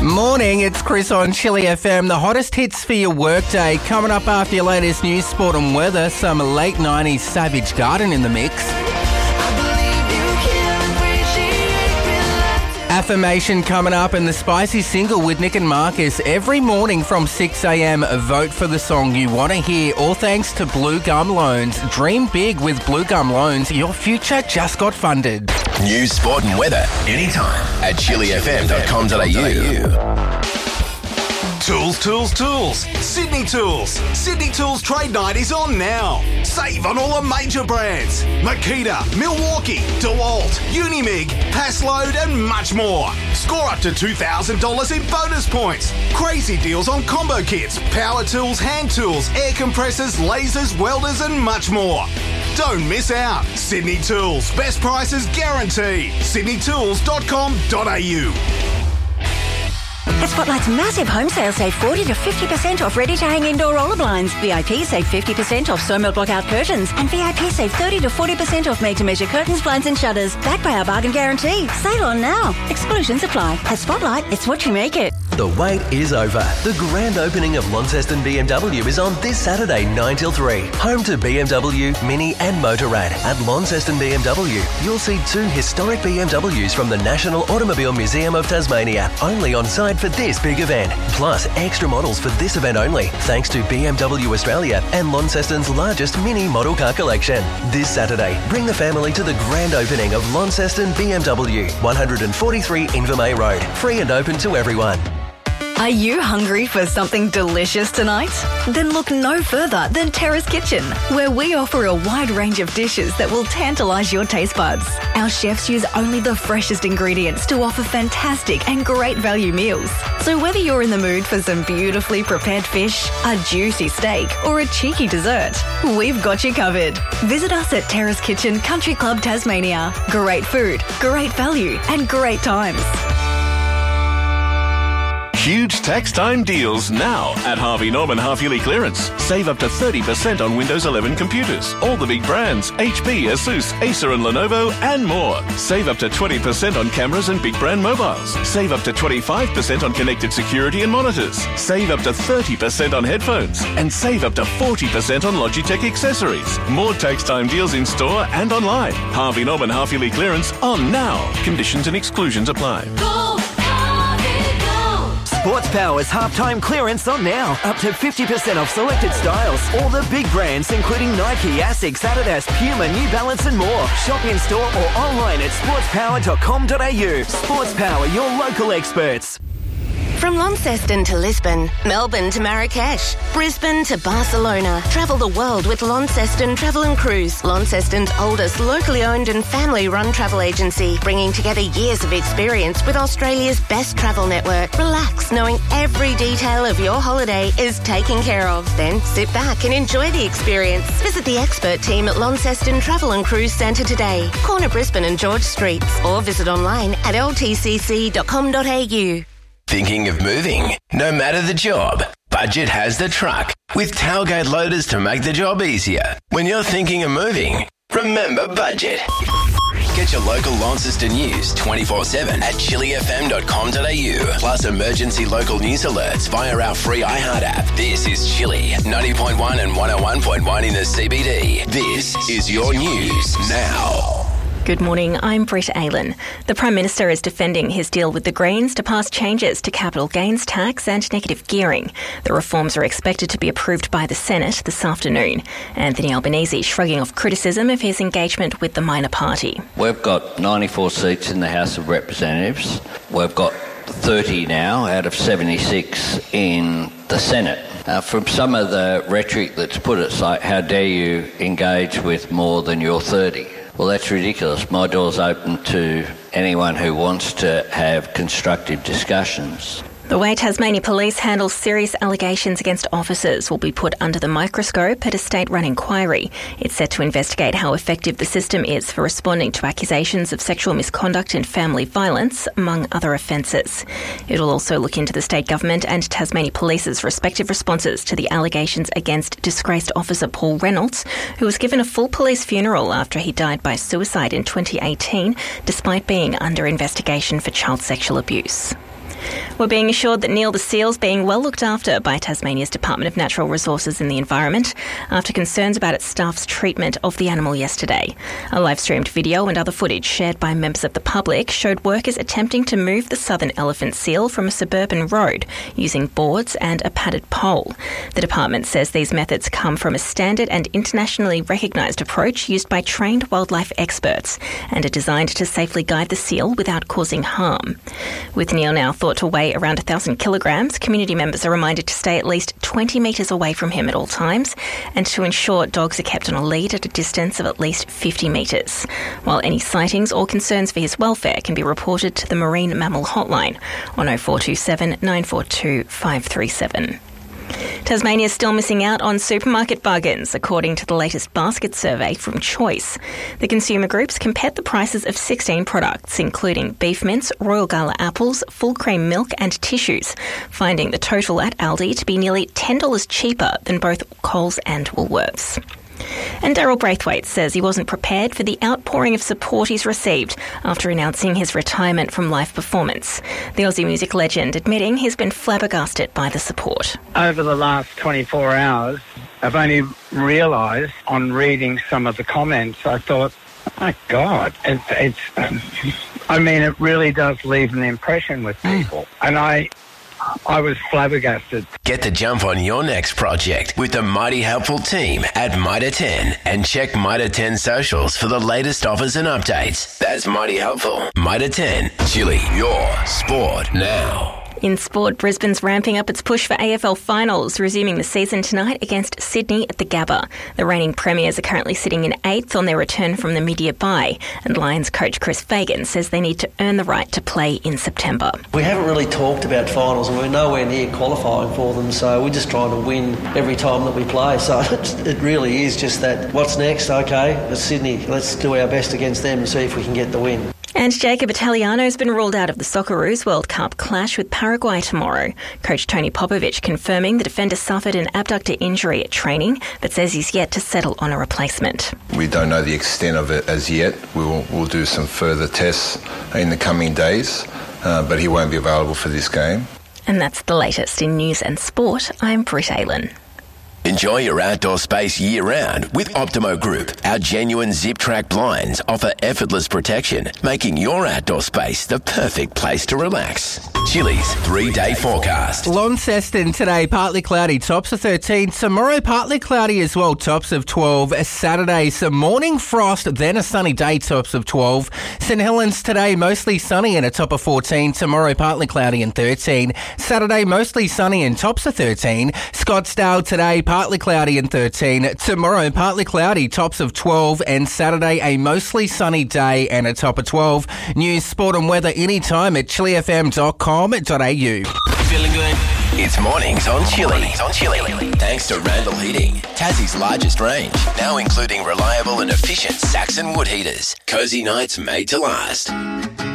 Morning, it's Chris on Chili FM. The hottest hits for your workday. Coming up after your latest news, sport and weather. Some late 90s Savage Garden in the mix. Affirmation coming up, and the spicy single with Nick and Marcus. Every morning from 6 a.m, vote for the song you want to hear. All thanks to Blue Gum Loans. Dream big with Blue Gum Loans. Your future just got funded. News, sport and weather anytime at chilifm.com.au. Tools. Sydney Tools. Sydney Tools Trade Night is on now. Save on all the major brands. Makita, Milwaukee, DeWalt, Unimig, Passload and much more. Score up to $2,000 in bonus points. Crazy deals on combo kits, power tools, hand tools, air compressors, lasers, welders and much more. Don't miss out. Sydney Tools. Best prices guaranteed. sydneytools.com.au. At Spotlight's massive home sale, save 40 to 50% off ready-to-hang indoor roller blinds. VIP save 50% off Sawmill blockout curtains. And VIP save 30 to 40% off made-to-measure curtains, blinds and shutters. Backed by our bargain guarantee. Sale on now. Exclusions apply. At Spotlight, it's what you make it. The wait is over. The grand opening of Launceston BMW is on this Saturday, 9 till 3. Home to BMW, Mini and Motorrad. At Launceston BMW, you'll see 2 historic BMWs from the National Automobile Museum of Tasmania, only on site for this big event. Plus, extra models for this event only, thanks to BMW Australia and Launceston's largest mini model car collection. This Saturday, bring the family to the grand opening of Launceston BMW, 143 Invermay Road. Free and open to everyone. Are you hungry for something delicious tonight? Then look no further than Terrace Kitchen, where we offer a wide range of dishes that will tantalise your taste buds. Our chefs use only the freshest ingredients to offer fantastic and great value meals. So whether you're in the mood for some beautifully prepared fish, a juicy steak or a cheeky dessert, we've got you covered. Visit us at Terrace Kitchen Country Club Tasmania. Great food, great value and great times. Huge tax time deals now at Harvey Norman half-yearly clearance. Save up to 30% on Windows 11 computers. All the big brands, HP, Asus, Acer and Lenovo and more. Save up to 20% on cameras and big brand mobiles. Save up to 25% on connected security and monitors. Save up to 30% on headphones. And save up to 40% on Logitech accessories. More tax time deals in store and online. Harvey Norman half-yearly clearance on now. Conditions and exclusions apply. Sports Power's halftime clearance on now. Up to 50% off selected styles. All the big brands including Nike, Asics, Adidas, Puma, New Balance and more. Shop in store or online at sportspower.com.au. Sports Power, your local experts. From Launceston to Lisbon, Melbourne to Marrakesh, Brisbane to Barcelona. Travel the world with Launceston Travel and Cruise. Launceston's oldest locally owned and family-run travel agency, bringing together years of experience with Australia's best travel network. Relax, knowing every detail of your holiday is taken care of. Then sit back and enjoy the experience. Visit the expert team at Launceston Travel and Cruise Centre today, corner Brisbane and George Streets, or visit online at ltcc.com.au. Thinking of moving? No matter the job, Budget has the truck with tailgate loaders to make the job easier. When you're thinking of moving, remember Budget. Get your local Launceston news 24/7 at chilifm.com.au. Plus emergency local news alerts via our free iHeart app. This is Chili, 90.1 and 101.1 in the CBD. This is your news now. Good morning, I'm Brett Aylan. The Prime Minister is defending his deal with the Greens to pass changes to capital gains tax and negative gearing. The reforms are expected to be approved by the Senate this afternoon. Anthony Albanese shrugging off criticism of his engagement with the minor party. We've got 94 seats in the House of Representatives. We've got 30 now out of 76 in the Senate. From some of the rhetoric that's put, it's like, how dare you engage with more than your 30? Well, that's ridiculous. My door's open to anyone who wants to have constructive discussions. The way Tasmania Police handles serious allegations against officers will be put under the microscope at a state-run inquiry. It's set to investigate how effective the system is for responding to accusations of sexual misconduct and family violence, among other offences. It will also look into the state government and Tasmania Police's respective responses to the allegations against disgraced officer Paul Reynolds, who was given a full police funeral after he died by suicide in 2018, despite being under investigation for child sexual abuse. We're being assured that Neil the seal's being well looked after by Tasmania's Department of Natural Resources and the Environment after concerns about its staff's treatment of the animal yesterday. A live-streamed video and other footage shared by members of the public showed workers attempting to move the southern elephant seal from a suburban road using boards and a padded pole. The department says these methods come from a standard and internationally recognised approach used by trained wildlife experts and are designed to safely guide the seal without causing harm. With Neil now thought to weigh around 1,000 kilograms, community members are reminded to stay at least 20 metres away from him at all times and to ensure dogs are kept on a lead at a distance of at least 50 metres, while any sightings or concerns for his welfare can be reported to the Marine Mammal Hotline on 0427 942 537. Tasmania is still missing out on supermarket bargains, according to the latest basket survey from Choice. The consumer groups compared the prices of 16 products, including beef mince, Royal Gala apples, full cream milk and tissues, finding the total at Aldi to be nearly $10 cheaper than both Coles and Woolworths. And Daryl Braithwaite says he wasn't prepared for the outpouring of support he's received after announcing his retirement from live performance. The Aussie music legend admitting he's been flabbergasted by the support. Over the last 24 hours, I've only realised on reading some of the comments, I thought, my God, it really does leave an impression with people. And I was flabbergasted. Get the jump on your next project with the mighty helpful team at Mitre 10 and check Mitre 10 socials for the latest offers and updates. That's mighty helpful. Mitre 10, Chili, your sport now. In sport, Brisbane's ramping up its push for AFL finals, resuming the season tonight against Sydney at the Gabba. The reigning premiers are currently sitting in 8th on their return from the mid-year bye, and Lions coach Chris Fagan says they need to earn the right to play in September. We haven't really talked about finals, and we're nowhere near qualifying for them, so we're just trying to win every time that we play. So it really is just that, what's next? Okay, it's Sydney. Let's do our best against them and see if we can get the win. And Jacob Italiano has been ruled out of the Socceroos World Cup clash with Paraguay tomorrow. Coach Tony Popovic confirming the defender suffered an abductor injury at training, but says he's yet to settle on a replacement. We don't know the extent of it as yet. We'll do some further tests in the coming days, but he won't be available for this game. And that's the latest in news and sport. I'm Britt Aylen. Enjoy your outdoor space year-round with Optimo Group. Our genuine zip-track blinds offer effortless protection, making your outdoor space the perfect place to relax. Chili's 3-day forecast. Launceston today, partly cloudy, tops of 13. Tomorrow, partly cloudy as well, tops of 12. Saturday, some morning frost, then a sunny day, tops of 12. St Helens today, mostly sunny and a top of 14. Tomorrow, partly cloudy and 13. Saturday, mostly sunny and tops of 13. Scottsdale today, partly cloudy and 13. Tomorrow, partly cloudy, tops of 12. And Saturday, a mostly sunny day and a top of 12. News, sport and weather anytime at chilifm.com.au. Feeling good? It's mornings on Chili. Thanks to Randall Heating, Tassie's largest range, now including reliable and efficient Saxon wood heaters. Cozy nights made to last.